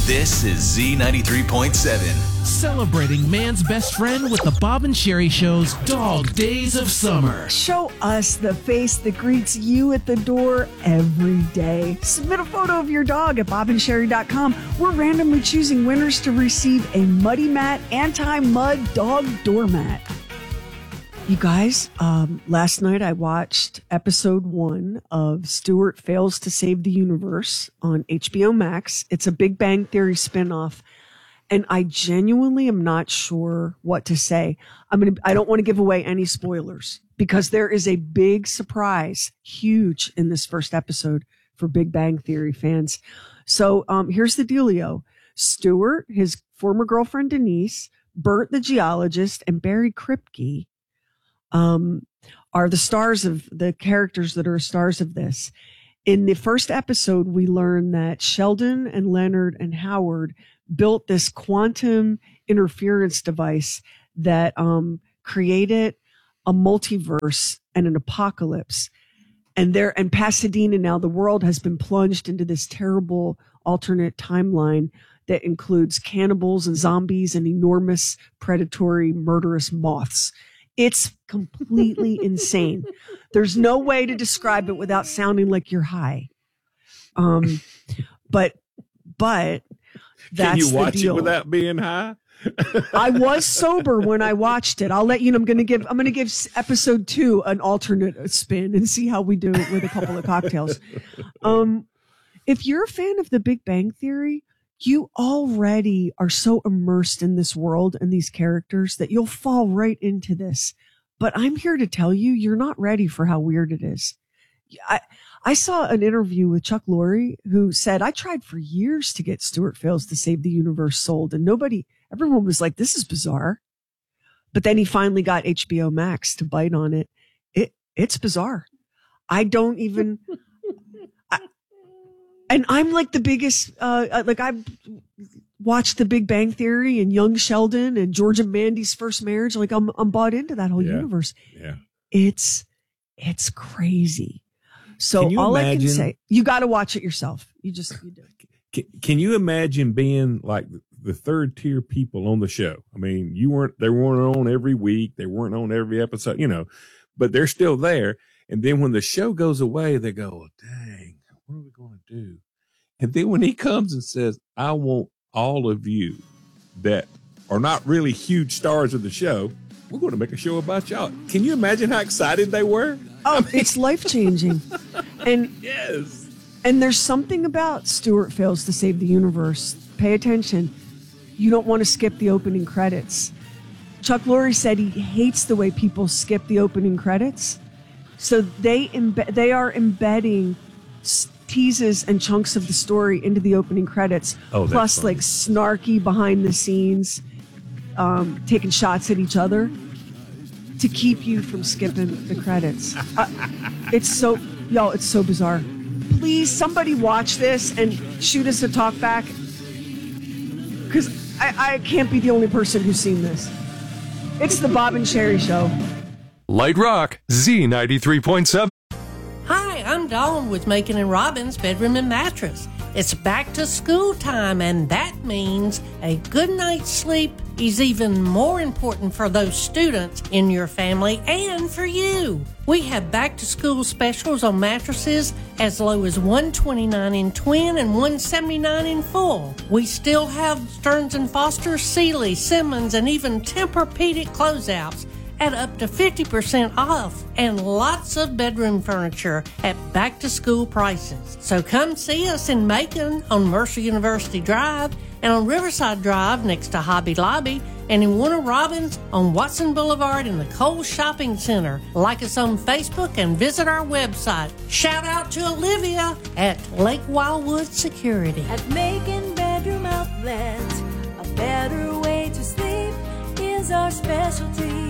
This is Z93.7. Celebrating man's best friend with the Bob and Sherry Show's Dog Days of Summer. Show us the face that greets you at the door every day. Submit a photo of your dog at bobandsherry.com. We're randomly choosing winners to receive a Muddy Mat anti-mud dog doormat. You guys, last night I watched episode 1 of Stuart Fails to Save the Universe on HBO Max. It's a Big Bang Theory spinoff. And I genuinely am not sure what to say. I don't want to give away any spoilers because there is a big surprise, huge in this first episode for Big Bang Theory fans. So here's the dealio. Stuart, his former girlfriend Denise, Bert the geologist, and Barry Kripke are the stars of the characters that are stars of this. In the first episode, we learn that Sheldon and Leonard and Howard built this quantum interference device that created a multiverse and an apocalypse. And there in Pasadena now, the world has been plunged into this terrible alternate timeline that includes cannibals and zombies and enormous predatory murderous moths. It's completely insane. There's no way to describe it without sounding like you're high. But that's Can you watch the deal. it without being high? I was sober when I watched it. I'll let you know. I'm going to give episode 2 an alternate spin and see how we do it with a couple of cocktails. If you're a fan of the Big Bang Theory, you already are so immersed in this world and these characters that you'll fall right into this. But I'm here to tell you, you're not ready for how weird it is. I saw an interview with Chuck Lorre who said, I tried for years to get Stuart Fails to Save the Universe sold, and everyone was like, this is bizarre. But then he finally got HBO Max to bite on it. It's bizarre. I don't even, and I'm like the biggest, I've watched The Big Bang Theory and Young Sheldon and George and Mandy's First Marriage. Like I'm bought into that whole universe. Yeah. It's crazy. So all I can say, you got to watch it yourself. You do. Can you imagine being like the third tier people on the show? I mean, they weren't on every week. They weren't on every episode, but they're still there. And then when the show goes away, they go, oh, dang, what are we going to do? And then when he comes and says, I want all of you that are not really huge stars of the show, we're going to make a show about y'all. Can you imagine how excited they were? Oh, it's life-changing. And yes. And there's something about Stuart Fails to Save the Universe. Pay attention. You don't want to skip the opening credits. Chuck Lorre said he hates the way people skip the opening credits. So they are embedding teases and chunks of the story into the opening credits. Oh, plus like snarky behind the scenes, taking shots at each other to keep you from skipping the credits. It's so bizarre. Please, somebody watch this and shoot us a talk back. Because I can't be the only person who's seen this. It's the Bob and Sherry Show. Light Rock, Z93.7. Hi, I'm Dawn with Macon and Robbins Bedroom and Mattress. It's back to school time, and that means a good night's sleep is even more important for those students in your family and for you. We have back to school specials on mattresses as low as $129 in twin and $179 in full. We still have Stearns & Foster, Sealy, Simmons, and even Tempur-Pedic closeouts at up to 50% off, and lots of bedroom furniture at back-to-school prices. So come see us in Macon on Mercer University Drive and on Riverside Drive next to Hobby Lobby, and in Warner Robins on Watson Boulevard in the Kohl's Shopping Center. Like us on Facebook and visit our website. Shout out to Olivia at Lake Wildwood Security. At Macon Bedroom Outlets, a better way to sleep is our specialty.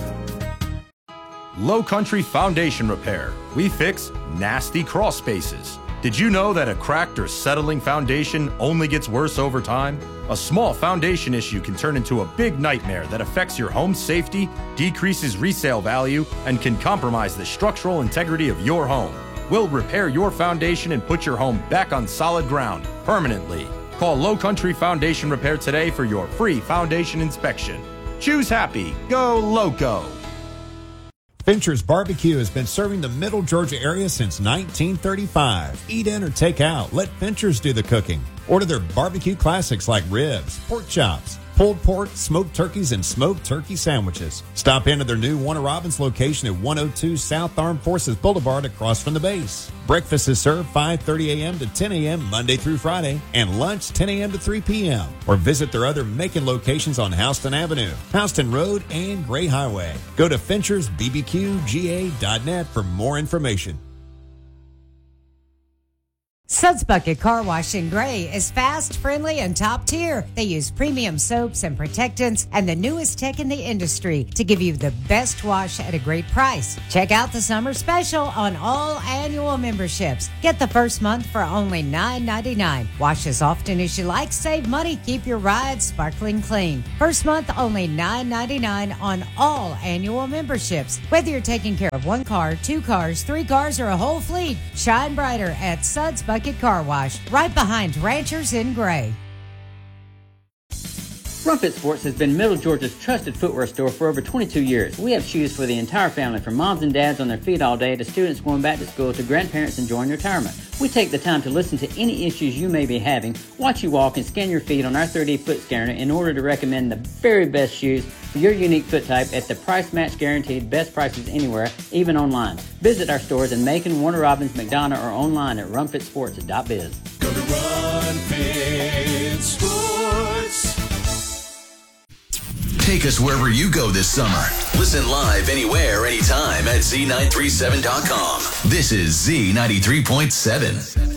Low Country Foundation Repair. We fix nasty crawl spaces. Did you know that a cracked or settling foundation only gets worse over time? A small foundation issue can turn into a big nightmare that affects your home's safety, decreases resale value, and can compromise the structural integrity of your home. We'll repair your foundation and put your home back on solid ground permanently. Call Low Country Foundation Repair today for your free foundation inspection. Choose happy. Go Loco. Fincher's Barbecue has been serving the Middle Georgia area since 1935. Eat in or take out. Let Fincher's do the cooking. Order their barbecue classics like ribs, pork chops, pulled pork, smoked turkeys, and smoked turkey sandwiches. Stop into their new Warner Robins location at 102 South Armed Forces Boulevard across from the base. Breakfast is served 5:30 a.m. to 10 a.m. Monday through Friday, and lunch 10 a.m. to 3 p.m. Or visit their other Macon locations on Houston Avenue, Houston Road, and Gray Highway. Go to FinchersBBQGA.net for more information. Suds Bucket Car Wash in Gray is fast, friendly, and top tier. They use premium soaps and protectants and the newest tech in the industry to give you the best wash at a great price. Check out the summer special on all annual memberships. Get the first month for only $9.99. Wash as often as you like, save money, keep your ride sparkling clean. First month only $9.99 on all annual memberships. Whether you're taking care of one car, 2 cars, 3 cars, or a whole fleet, shine brighter at Suds Bucket Car Wash, right behind Ranchers in Gray. Rumfit Sports has been Middle Georgia's trusted footwear store for over 22 years. We have shoes for the entire family, from moms and dads on their feet all day to students going back to school to grandparents enjoying retirement. We take the time to listen to any issues you may be having, watch you walk, and scan your feet on our 3D foot scanner in order to recommend the very best shoes for your unique foot type at the price match guaranteed best prices anywhere, even online. Visit our stores in Macon, Warner Robins, McDonough, or online at runfitsports.biz. Go to Run Fit Sports. Take us wherever you go this summer. Listen live anywhere, anytime at Z937.com. This is Z93.7.